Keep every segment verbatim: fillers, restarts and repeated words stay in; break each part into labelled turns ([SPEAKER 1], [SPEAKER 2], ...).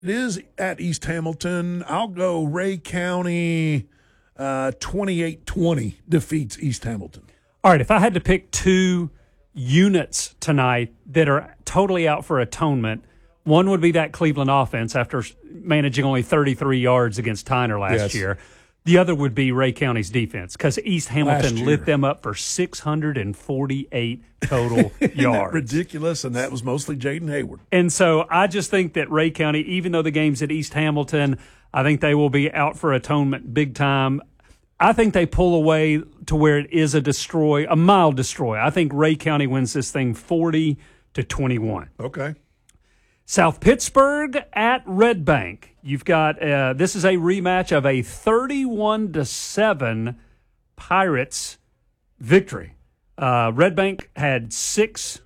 [SPEAKER 1] It is at East Hamilton. I'll go Ray County uh, twenty-eight twenty defeats East Hamilton.
[SPEAKER 2] All right, if I had to pick two units tonight that are totally out for atonement, one would be that Cleveland offense after managing only thirty-three yards against Tyner last
[SPEAKER 1] Yes.
[SPEAKER 2] year. The other would be Ray County's defense because East Hamilton lit them up for six hundred forty-eight total yards.
[SPEAKER 1] Ridiculous, and that was mostly Jaden Hayward.
[SPEAKER 2] And so I just think that Ray County, even though the game's at East Hamilton, I think they will be out for atonement big time. I think they pull away to where it is a destroy, a mild destroy. I think Ray County wins this thing forty to twenty-one.
[SPEAKER 1] Okay.
[SPEAKER 2] South Pittsburgh at Red Bank. You've got uh, this is a rematch of a thirty-one to seven Pirates victory. Uh, Red Bank had six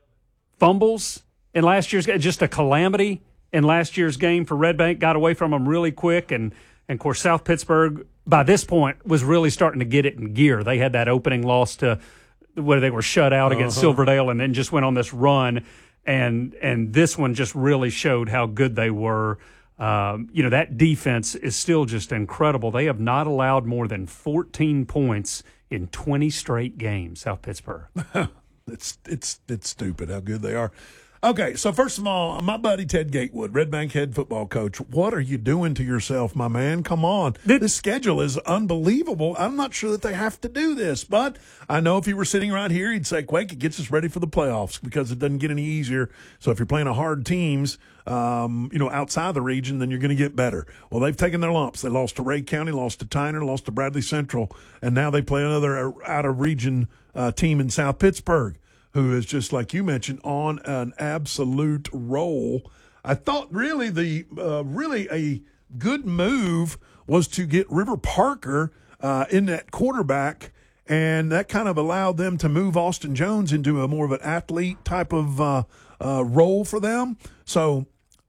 [SPEAKER 2] fumbles in last year's game, just a calamity in last year's game for Red Bank. Got away from them really quick, and, and of course South Pittsburgh by this point was really starting to get it in gear. They had that opening loss to where they were shut out uh-huh. against Silverdale, and then just went on this run. And and this one just really showed how good they were. Um, you know, that defense is still just incredible. They have not allowed more than fourteen points in twenty straight games, South Pittsburgh.
[SPEAKER 1] it's it's it's stupid how good they are. Okay, so first of all, my buddy Ted Gatewood, Red Bank head football coach, what are you doing to yourself, my man? Come on. This schedule is unbelievable. I'm not sure that they have to do this, but I know if he were sitting right here, he'd say, Quake, it gets us ready for the playoffs because it doesn't get any easier. So if you're playing a hard teams, um, you know, outside the region, then you're going to get better. Well, they've taken their lumps. They lost to Ray County, lost to Tyner, lost to Bradley Central, and now they play another out-of-region uh, team in South Pittsburgh, who is just, like you mentioned, on an absolute roll. I thought really the uh, really a good move was to get River Parker uh, in that quarterback, and that kind of allowed them to move Austin Jones into a more of an athlete type of uh, uh, role for them. So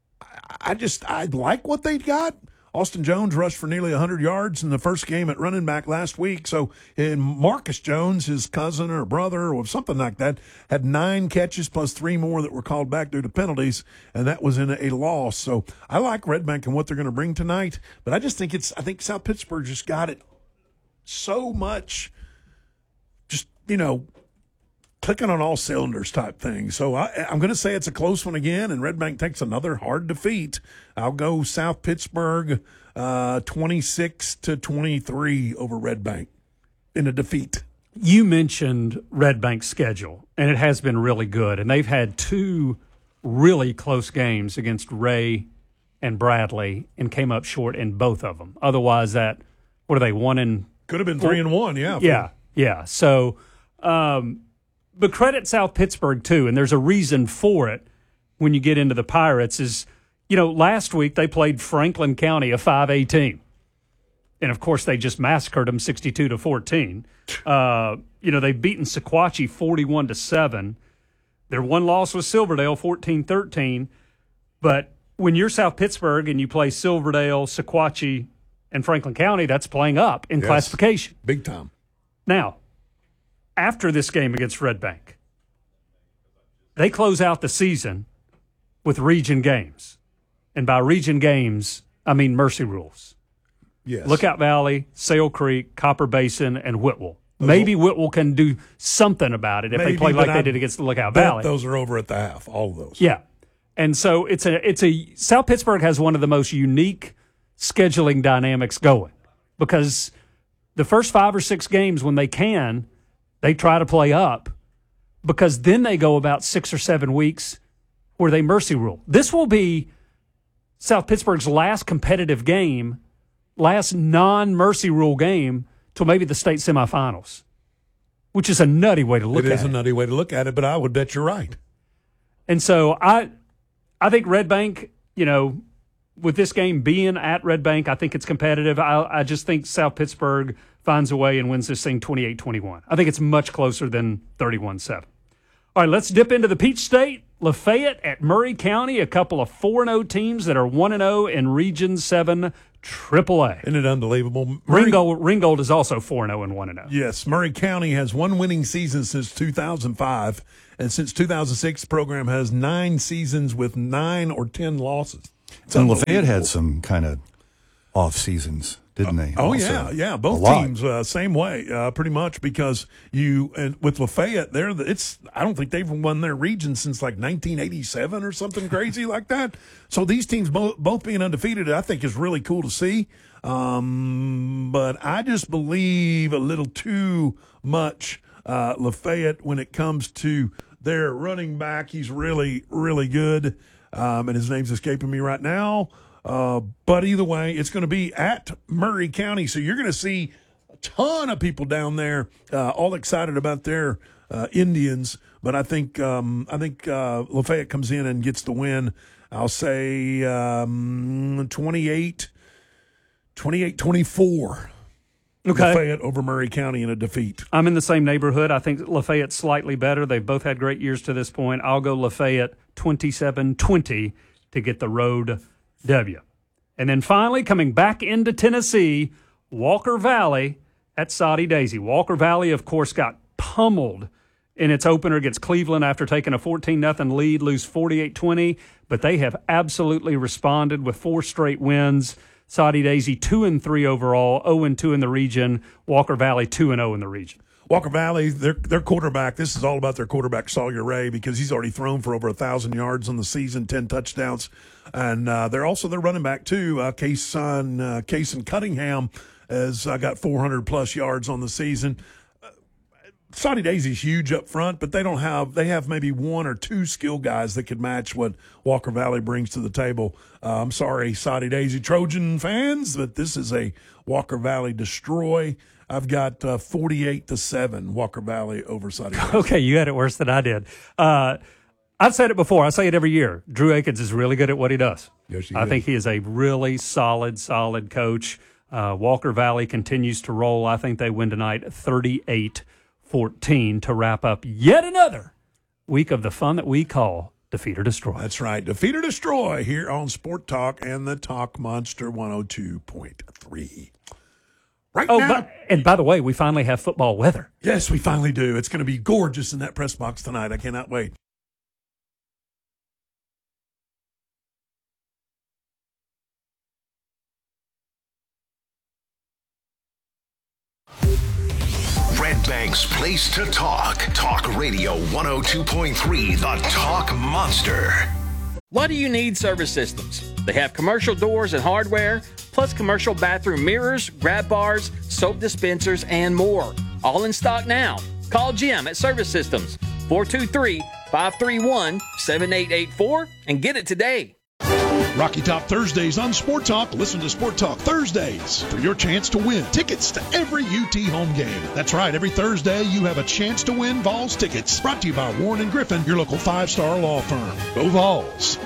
[SPEAKER 1] I just I like what they got. Austin Jones rushed for nearly one hundred yards in the first game at running back last week. So, and Marcus Jones, his cousin or brother or something like that, had nine catches plus three more that were called back due to penalties, and that was in a loss. So I like Red Bank and what they're going to bring tonight, but I just think it's I think South Pittsburgh just got it so much, just, you know, clicking on all cylinders type thing. So I, I'm going to say it's a close one again, and Red Bank takes another hard defeat. I'll go South Pittsburgh uh, twenty-six to twenty-three over Red Bank in a defeat.
[SPEAKER 2] You mentioned Red Bank's schedule, and it has been really good. And they've had two really close games against Ray and Bradley and came up short in both of them. Otherwise, that, what are they, one and
[SPEAKER 1] Could have been three and one, yeah.
[SPEAKER 2] Yeah, yeah. So, um, but credit South Pittsburgh, too, and there's a reason for it when you get into the Pirates is, you know, last week they played Franklin County, a five A team. And, of course, they just massacred them sixty-two to fourteen. Uh, you know, they've beaten Sequatchie forty-one to seven. Their one loss was Silverdale, fourteen thirteen. But when you're South Pittsburgh and you play Silverdale, Sequatchie, and Franklin County, that's playing up in
[SPEAKER 1] yes,
[SPEAKER 2] classification.
[SPEAKER 1] Big time.
[SPEAKER 2] Now, after this game against Red Bank, they close out the season with region games. And by region games, I mean Mercy Rules.
[SPEAKER 1] Yes.
[SPEAKER 2] Lookout Valley, Sale Creek, Copper Basin, and Whitwell. Maybe Whitwell can do something about it if
[SPEAKER 1] Maybe,
[SPEAKER 2] they play like
[SPEAKER 1] I
[SPEAKER 2] they did against the Lookout
[SPEAKER 1] bet
[SPEAKER 2] Valley.
[SPEAKER 1] Those are over at the half, all of those.
[SPEAKER 2] Yeah. And so it's a it's a South Pittsburgh has one of the most unique scheduling dynamics going because the first five or six games when they can, they try to play up because then they go about six or seven weeks where they mercy rule. This will be South Pittsburgh's last competitive game, last non-mercy rule game till maybe the state semifinals, which is a nutty way to look
[SPEAKER 1] at it. It
[SPEAKER 2] is
[SPEAKER 1] is a nutty way to look at it, but I would bet you're right.
[SPEAKER 2] And so I I think Red Bank, you know, with this game being at Red Bank, I think it's competitive. I, I just think South Pittsburgh finds a way and wins this thing twenty-eight twenty-one. I think it's much closer than thirty-one seven. All right, let's dip into the Peach State. Lafayette at Murray County, a couple of four and oh teams that are one and oh in Region seven triple A.
[SPEAKER 1] Isn't it unbelievable? Murray,
[SPEAKER 2] Ringgold, Ringgold is also four and oh and one and oh.
[SPEAKER 1] Yes, Murray County has one winning season since two thousand five, and since two thousand six, the program has nine seasons with nine or ten losses. It's
[SPEAKER 3] and Lafayette had some kind of off seasons, didn't they?
[SPEAKER 1] Oh,
[SPEAKER 3] also?
[SPEAKER 1] yeah, yeah. Both teams, uh, same way, uh, pretty much, because you and with Lafayette, they're the, it's. I don't think they've won their region since like nineteen eighty-seven or something crazy like that. So these teams both both being undefeated, I think, is really cool to see. Um, but I just believe a little too much uh, Lafayette when it comes to their running back. He's really, really good, um, and his name's escaping me right now. Uh, but either way, it's going to be at Murray County, so you're going to see a ton of people down there, uh, all excited about their uh, Indians. But I think um, I think uh, Lafayette comes in and gets the win. I'll say um, twenty-eight twenty-four.
[SPEAKER 2] Okay.
[SPEAKER 1] Lafayette over Murray County in a defeat.
[SPEAKER 2] I'm in the same neighborhood. I think Lafayette's slightly better. They've both had great years to this point. I'll go Lafayette twenty-seven twenty to get the road W. And then finally, coming back into Tennessee, Walker Valley at Soddy Daisy. Walker Valley, of course, got pummeled in its opener against Cleveland after taking a fourteen nothing lead, lose forty-eight twenty. But they have absolutely responded with four straight wins. Soddy Daisy two and three overall, oh and two in the region. Walker Valley two and oh in the region.
[SPEAKER 1] Walker Valley, their their quarterback, this is all about their quarterback, Sawyer Ray, because he's already thrown for over one thousand yards on the season, ten touchdowns. And uh, they're also their running back, too. Uh, Kason, uh, Kason Cunningham has uh, got four hundred plus yards on the season. Uh, Soddy Daisy's huge up front, but they don't have, they have maybe one or two skill guys that could match what Walker Valley brings to the table. Uh, I'm sorry, Soddy Daisy Trojan fans, but this is a Walker Valley destroy. I've got uh, forty-eight to seven Walker Valley over Soddy Daisy.
[SPEAKER 2] Okay, you had it worse than I did. Uh, I've said it before. I say it every year. Drew Akins is really good at what he does.
[SPEAKER 1] Yes, he
[SPEAKER 2] I
[SPEAKER 1] is.
[SPEAKER 2] think he is a really solid, solid coach. Uh, Walker Valley continues to roll. I think they win tonight thirty-eight fourteen to wrap up yet another week of the fun that we call Defeat or Destroy.
[SPEAKER 1] That's right. Defeat or Destroy here on Sport Talk and the Talk Monster one oh two point three. Right
[SPEAKER 2] Oh,
[SPEAKER 1] now,
[SPEAKER 2] but, and by the way, we finally have football weather.
[SPEAKER 1] yes, we finally do. It's going to be gorgeous in that press box tonight. I cannot wait.
[SPEAKER 4] Red Bank's place to talk. Talk Radio one oh two point three, the Talk Monster.
[SPEAKER 5] Why do you need Service Systems? They have commercial doors and hardware, plus commercial bathroom mirrors, grab bars, soap dispensers, and more. All in stock now. Call Jim at Service Systems, four two three, five three one, seven eight eight four, and get it today.
[SPEAKER 1] Rocky Top Thursdays on Sport Talk. Listen to Sport Talk Thursdays for your chance to win tickets to every U T home game. That's right. Every Thursday, you have a chance to win Vols tickets. Brought to you by Warren and Griffin, your local five-star law firm. Go Vols.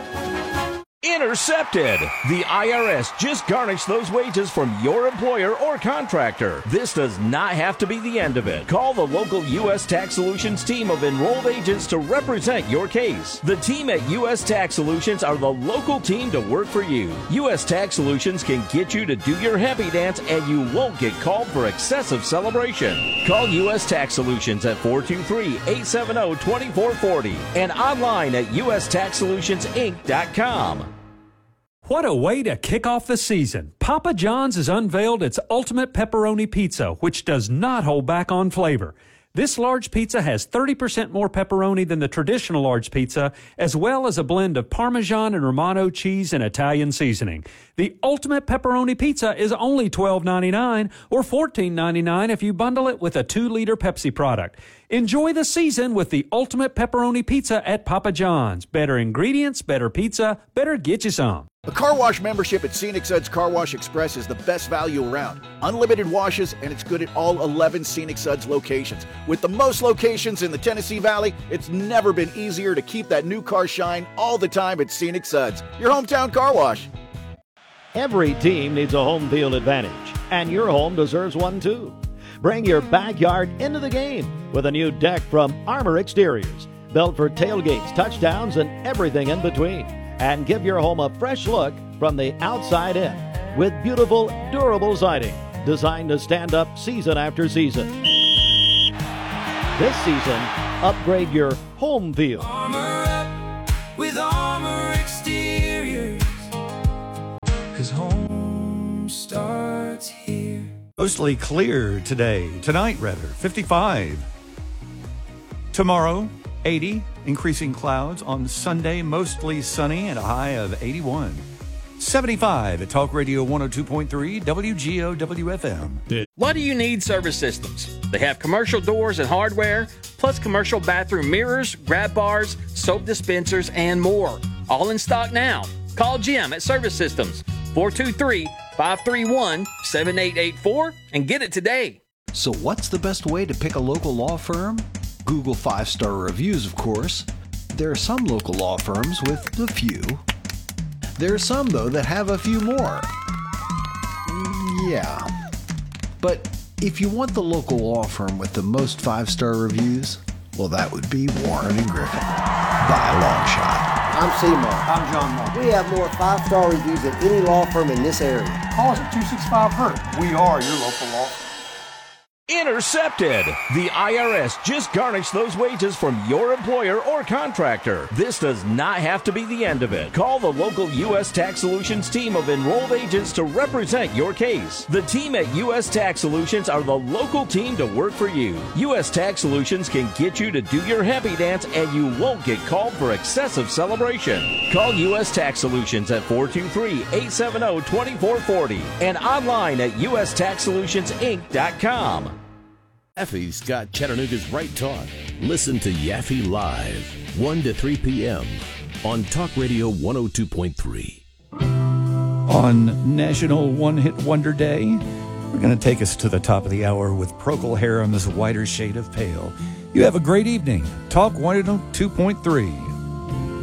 [SPEAKER 6] Intercepted. The I R S just garnished those wages from your employer or contractor. This does not have to be the end of it. Call the local U S Tax Solutions team of enrolled agents to represent your case. The team at U S Tax Solutions are the local team to work for you. U S Tax Solutions can get you to do your happy dance and you won't get called for excessive celebration. Call U S Tax Solutions at four two three, eight seven zero, two four four zero and online at U S tax solutions inc dot com.
[SPEAKER 2] What a way to kick off the season. Papa John's has unveiled its ultimate pepperoni pizza, which does not hold back on flavor. This large pizza has thirty percent more pepperoni than the traditional large pizza, as well as a blend of Parmesan and Romano cheese and Italian seasoning. The ultimate pepperoni pizza is only twelve ninety-nine or fourteen ninety-nine if you bundle it with a two liter Pepsi product. Enjoy the season with the ultimate pepperoni pizza at Papa John's. Better ingredients, better pizza, better get you some.
[SPEAKER 7] A car wash membership at Scenic Suds Car Wash Express is the best value around. Unlimited washes, and it's good at all eleven Scenic Suds locations. With the most locations in the Tennessee Valley, it's never been easier to keep that new car shine all the time at Scenic Suds, your hometown car wash.
[SPEAKER 8] Every team needs a home field advantage, and your home deserves one too. Bring your backyard into the game with a new deck from Armor Exteriors, built for tailgates, touchdowns, and everything in between. And give your home a fresh look from the outside in with beautiful, durable siding designed to stand up season after season. This season, upgrade your home field.
[SPEAKER 9] Armor up with Armor Exteriors. 'cause home starts here.
[SPEAKER 3] Mostly clear today. Tonight, rather, fifty-five. Tomorrow, eighty. Increasing clouds. On Sunday, mostly sunny and a high of eighty-one. seventy-five at Talk Radio one oh two point three W G O W F M.
[SPEAKER 5] Why do you need Service Systems? They have commercial doors and hardware, plus commercial bathroom mirrors, grab bars, soap dispensers, and more. All in stock now. Call Jim at Service Systems, four two three, five three one, seven eight eight four, and get it today.
[SPEAKER 10] So what's the best way to pick a local law firm? Google five-star reviews, of course. There are some local law firms with a few. There are some, though, that have a few more. Yeah. But if you want the local law firm with the most five-star reviews, well, that would be Warren and Griffin, by a long shot.
[SPEAKER 11] I'm C-Mark. I'm John Mark. We have more five-star reviews than any law firm in this area.
[SPEAKER 12] Call us at two six five, H U R T. We are your local law firm.
[SPEAKER 6] Intercepted. The I R S just garnished those wages from your employer or contractor. This does not have to be the end of it. Call the local U S Tax Solutions team of enrolled agents to represent your case. The team at U S Tax Solutions are the local team to work for you. U S Tax Solutions can get you to do your happy dance and you won't get called for excessive celebration. Call U S Tax Solutions at four two three, eight seven zero, two four four zero and online at U S tax solutions inc dot com.
[SPEAKER 13] Yaffe's got Chattanooga's right talk. Listen to Yaffe Live, one to three p.m. on Talk Radio one oh two point three.
[SPEAKER 3] On National One Hit Wonder Day, we're going to take us to the top of the hour with Procol Harum's Whiter Shade of Pale. You have a great evening. Talk one oh two point three.